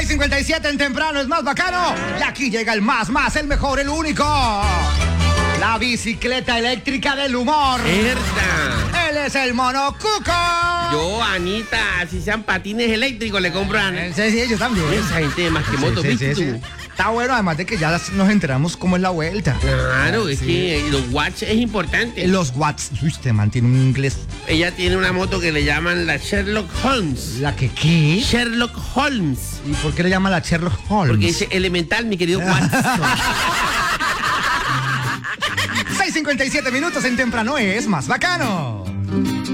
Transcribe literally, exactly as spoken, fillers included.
seis cincuenta y siete en temprano es más bacano. Y aquí llega el más, más, el mejor, el único. La bicicleta eléctrica del humor. ¡Mierda! Él es el Mono Cuco. Yo, Anita, si sean patines eléctricos, le compran. Sí, sí, yo también. Esa gente de más que Sí, moto, sí, ¿viste sí, tú? sí. Está bueno, además de que ya nos enteramos cómo es la vuelta. Claro, es Sí. que los watch es importante. Los watts. Uy, usted mantiene un inglés. Ella tiene una moto que le llaman la Sherlock Holmes. ¿La que qué? Sherlock Holmes. ¿Y por qué le llama la Sherlock Holmes? Porque es elemental, mi querido Watson. seis cincuenta y siete minutos en temprano es más bacano.